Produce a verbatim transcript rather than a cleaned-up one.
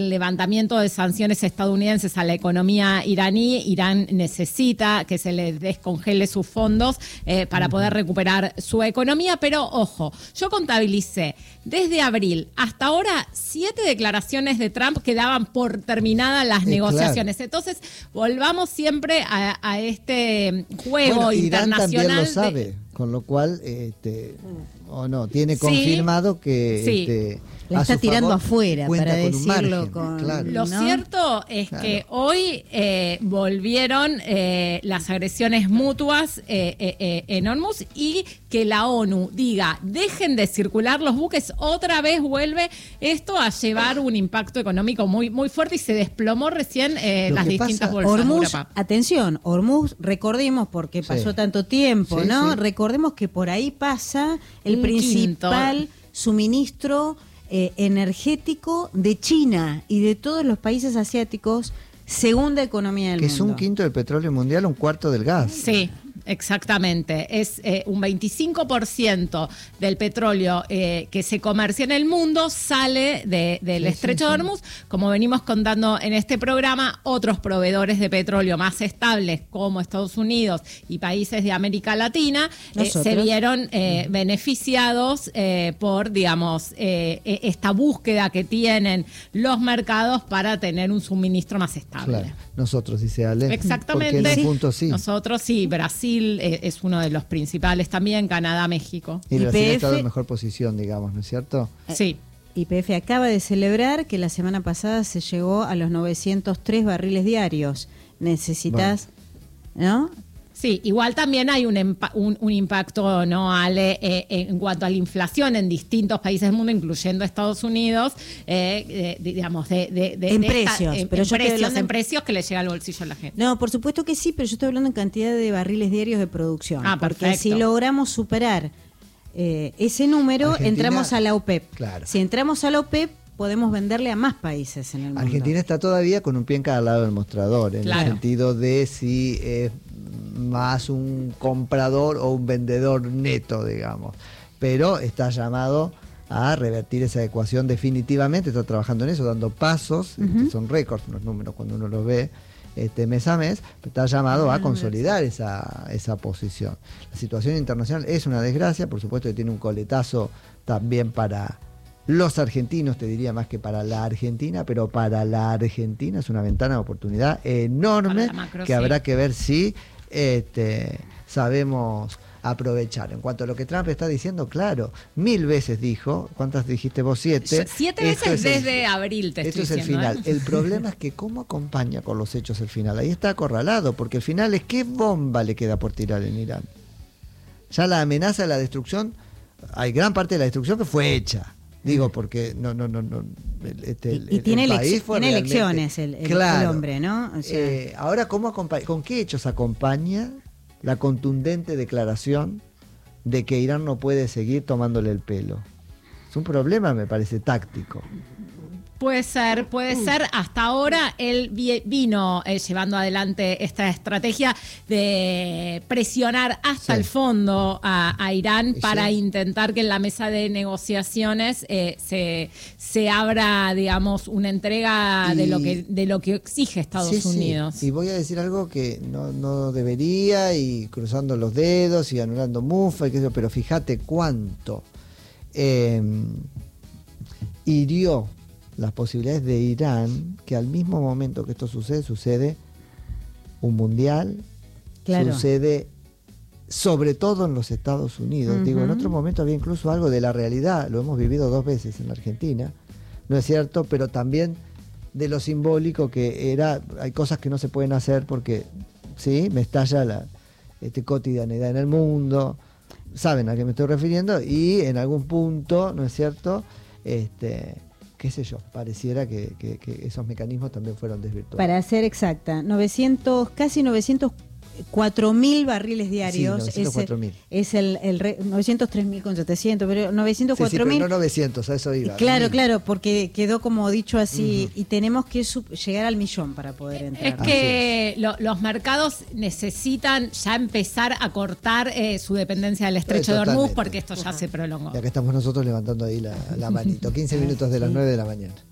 levantamiento de sanciones estadounidenses a la economía iraní, Irán necesita que se le descongele sus fondos eh, para poder recuperar su economía, pero ojo, yo contabilicé desde abril hasta ahora siete declaraciones de Trump que daban por terminadas las eh, negociaciones. Claro. Entonces, volvamos siempre a, a este juego bueno, internacional. Irán también lo sabe, de... con lo cual, este, o no, tiene confirmado sí, que... Sí. Este, la está tirando favor, afuera, para con decirlo con... Claro. Lo ¿no? cierto es claro. que hoy eh, volvieron eh, las agresiones mutuas eh, eh, eh, en Hormuz, y que la ONU diga, dejen de circular los buques, otra vez vuelve esto a llevar un impacto económico muy, muy fuerte, y se desplomó recién eh, las distintas pasa, bolsas. Hormuz, atención, Hormuz, recordemos, porque pasó sí. tanto tiempo, sí, ¿no? Sí. Recordemos que por ahí pasa el un principal quinto. suministro Eh, energético de China y de todos los países asiáticos, segunda economía del que mundo. Que es un quinto del petróleo mundial, un cuarto del gas. Sí, exactamente. Es eh, un veinticinco por ciento del petróleo eh, que se comercia en el mundo sale de, del sí, estrecho sí, de sí. Hormuz. Como venimos contando en este programa, otros proveedores de petróleo más estables como Estados Unidos y países de América Latina eh, se vieron eh, beneficiados eh, por, digamos, eh, esta búsqueda que tienen los mercados para tener un suministro más estable. Claro. Nosotros, dice Ale. Exactamente. Porque en un punto sí. Nosotros sí, Brasil eh, es uno de los principales también, Canadá, México. Y Brasil Y P F... ha estado en mejor posición, digamos, ¿no es cierto? Sí. Y P F acaba de celebrar que la semana pasada se llegó a los novecientos tres barriles diarios. Necesitas, bueno. ¿no? Sí, igual también hay un, empa- un, un impacto, ¿no, Ale, eh, en cuanto a la inflación en distintos países del mundo, incluyendo Estados Unidos, eh, eh, digamos, de, de, de, en de precios, esta, en, pero en yo precios, hablando... en precios que le llega al bolsillo a la gente. No, por supuesto que sí, pero yo estoy hablando en cantidad de barriles diarios de producción. Ah, porque perfecto. si logramos superar eh, ese número, Argentina, entramos a la OPEP. Claro. Si entramos a la OPEP, podemos venderle a más países en el mundo. Argentina está todavía con un pie en cada lado del mostrador, en Claro. el sentido de si es más un comprador o un vendedor neto, digamos. Pero está llamado a revertir esa ecuación definitivamente, está trabajando en eso, dando pasos, uh-huh. este, son récords los números cuando uno los ve este, mes a mes, pero está llamado uh-huh. a consolidar esa, esa posición. La situación internacional es una desgracia, por supuesto que tiene un coletazo también para los argentinos, te diría más que para la Argentina, pero para la Argentina es una ventana de oportunidad enorme macro, que sí. habrá que ver si este, sabemos aprovechar. En cuanto a lo que Trump está diciendo, claro, mil veces dijo, ¿cuántas dijiste vos? Siete. Siete veces desde el, abril te esto estoy es diciendo, el final. ¿eh? El problema es que cómo acompaña con los hechos el final. Ahí está acorralado, porque el final es qué bomba le queda por tirar en Irán. Ya la amenaza de la destrucción, hay gran parte de la destrucción que fue hecha. Digo, porque no, no, no, no este, el, y, y tiene, el elec- país fue tiene realmente, elecciones el, el, claro, el hombre, ¿no? O sea, eh, ahora, ¿cómo acompaña, ¿con qué hechos acompaña la contundente declaración de que Irán no puede seguir tomándole el pelo? Es un problema, me parece, táctico. Puede ser, puede ser. Hasta ahora él vi- vino eh, llevando adelante esta estrategia de presionar hasta sí. el fondo a, a Irán ¿Y para sí? intentar que en la mesa de negociaciones eh, se, se abra, digamos, una entrega Y... de lo que de lo que exige Estados sí, Unidos. Sí. Y voy a decir algo que no, no debería, y cruzando los dedos y anulando mufa, y qué sé yo, pero fíjate cuánto eh, hirió las posibilidades de Irán, que al mismo momento que esto sucede, sucede un mundial, claro. sucede sobre todo en los Estados Unidos. Uh-huh. Digo, en otro momento había incluso algo de la realidad, lo hemos vivido dos veces en la Argentina, ¿no es cierto? Pero también de lo simbólico que era, hay cosas que no se pueden hacer porque, sí, me estalla la este, cotidianidad en el mundo, saben a qué me estoy refiriendo, y en algún punto, ¿no es cierto?, este... qué sé yo, pareciera que, que, que esos mecanismos también fueron desvirtuados. Para ser exacta, novecientos, casi novecientos cuatro mil barriles diarios. Sí, novecientos cuatro mil. Es el, el, el novecientos tres mil con setecientos, pero novecientos cuatro mil. Sí, sí, pero no novecientos, a eso iba. Claro, mil. claro, porque quedó como dicho así, uh-huh. y tenemos que sub- llegar al millón para poder entrar. Es que lo, los mercados necesitan ya empezar a cortar eh, su dependencia del estrecho Sí, de Hormuz, totalmente. porque esto ya uh-huh. se prolongó. Y acá estamos nosotros levantando ahí la, la manito. quince minutos de las nueve de la mañana.